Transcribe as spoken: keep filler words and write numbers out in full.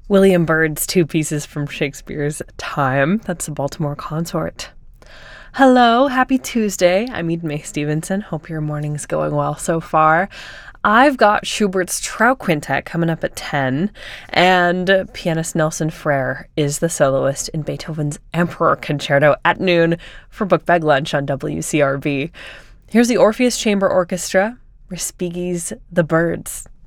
William Byrd's two pieces from Shakespeare's Time. That's the Baltimore Consort. Hello, happy Tuesday. I'm Eden May Stevenson. Hope your morning's going well so far. I've got Schubert's Trout Quintet coming up at ten, and pianist Nelson Frere is the soloist in Beethoven's Emperor Concerto at noon for Book Bag Lunch on W C R B. Here's the Orpheus Chamber Orchestra, Respighi's The Birds.